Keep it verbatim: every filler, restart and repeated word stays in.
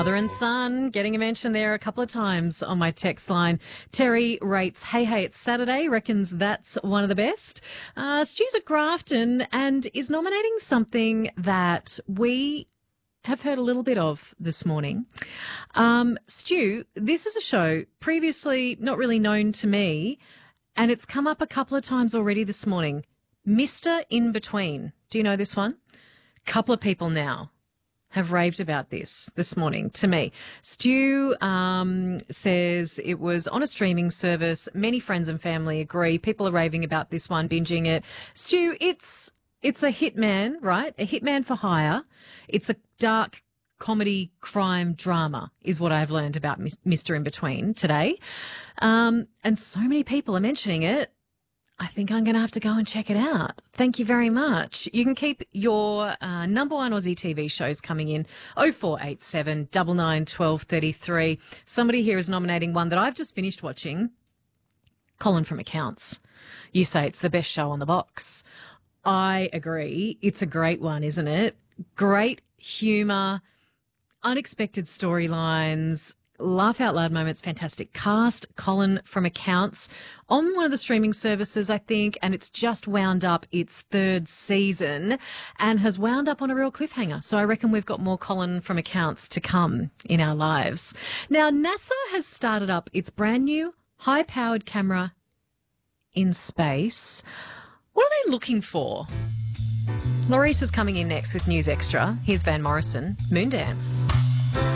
Mother and son getting a mention there a couple of times on my text line. Terry rates Hey Hey It's Saturday, reckons that's one of the best. Uh, Stu's at Grafton and is nominating something that we have heard a little bit of this morning. Um, Stu, this is a show previously not really known to me, and it's come up a couple of times already this morning. Mister In Between. Do you know this one? Couple of people now have raved about this this morning to me. Stu um, says it was on a streaming service. Many friends and family agree. People are raving about this one, binging it. Stu, it's it's a hitman, right? A hitman for hire. It's a dark comedy crime drama is what I've learned about Mister In Between today. Um, and so many people are mentioning it. I think I'm going to have to go and check it out. Thank you very much. You can keep your uh, number one Aussie T V shows coming in oh four eight seven, nine nine, one two three three. Somebody here is nominating one that I've just finished watching, Colin from Accounts. You say it's the best show on the box. I agree. It's a great one, isn't it? Great humour, unexpected storylines, laugh out loud moments, fantastic cast. Colin from Accounts on one of the streaming services, I think, and it's just wound up its third season and has wound up on a real cliffhanger. So I reckon we've got more Colin from Accounts to come in our lives. Now, NASA has started up its brand new high-powered camera in space. What are they looking for? Laurice is coming in next with News Extra. Here's Van Morrison, Moondance.